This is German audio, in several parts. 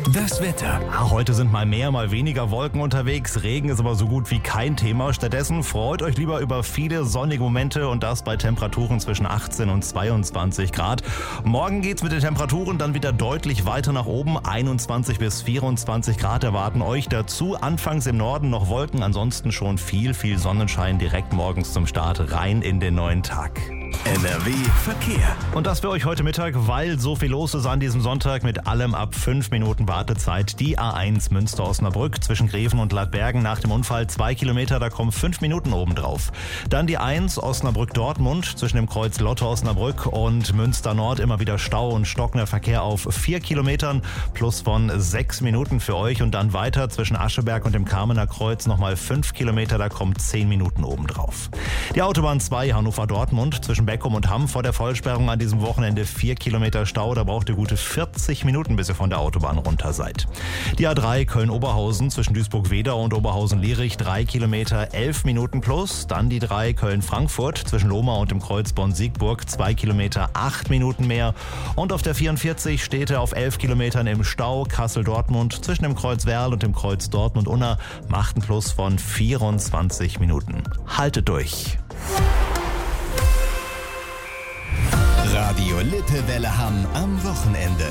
Das Wetter. Heute sind mal mehr, mal weniger Wolken unterwegs. Regen ist aber so gut wie kein Thema. Stattdessen freut euch lieber über viele sonnige Momente und das bei Temperaturen zwischen 18 und 22 Grad. Morgen geht's mit den Temperaturen dann wieder deutlich weiter nach oben. 21 bis 24 Grad erwarten euch. Dazu anfangs im Norden noch Wolken, ansonsten schon viel Sonnenschein direkt morgens zum Start rein in den neuen Tag. NRW Verkehr. Und das für euch heute Mittag, weil so viel los ist an diesem Sonntag mit allem ab 5 Minuten Wartezeit. Die A1 Münster-Osnabrück zwischen Greven und Ladbergen nach dem Unfall 2 Kilometer, da kommen 5 Minuten obendrauf. Dann die 1 Osnabrück-Dortmund zwischen dem Kreuz Lotte-Osnabrück und Münster-Nord immer wieder Stau und stockender Verkehr auf 4 Kilometern plus von 6 Minuten für euch. Und dann weiter zwischen Ascheberg und dem Kamener Kreuz nochmal 5 Kilometer, da kommen 10 Minuten obendrauf. Die Autobahn 2 Hannover-Dortmund zwischen Beckum und Hamm vor der Vollsperrung an diesem Wochenende 4 Kilometer Stau. Da braucht ihr gute 40 Minuten, bis ihr von der Autobahn runter seid. Die A3 Köln-Oberhausen zwischen Duisburg-Wedau und Oberhausen-Lierich 3 Kilometer, 11 Minuten plus. Dann die 3 Köln-Frankfurt zwischen Lohmar und dem Kreuz Bonn-Siegburg 2 Kilometer, 8 Minuten mehr. Und auf der 44 steht er auf 11 Kilometern im Stau. Kassel-Dortmund zwischen dem Kreuz Werl und dem Kreuz Dortmund-Unna macht einen Plus von 24 Minuten. Haltet durch! Radio Lippewelle Hamm am Wochenende.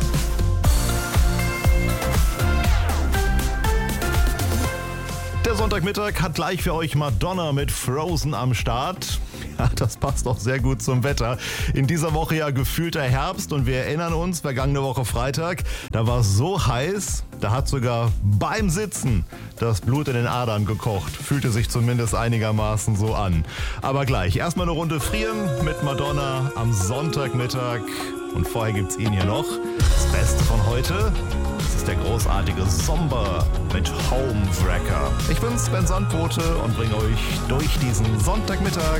Der Sonntagmittag hat gleich für euch Madonna mit Frozen am Start. Ja, das passt auch sehr gut zum Wetter. In dieser Woche ja gefühlter Herbst und wir erinnern uns, vergangene Woche Freitag, da war es so heiß, da hat sogar beim Sitzen das Blut in den Adern gekocht. Fühlte sich zumindest einigermaßen so an. Aber gleich, erstmal eine Runde frieren mit Madonna am Sonntagmittag. Und vorher gibt's ihn hier noch. Das Beste von heute, das ist der großartige Somber mit Homewrecker. Ich bin Sven Sandbote und bringe euch durch diesen Sonntagmittag.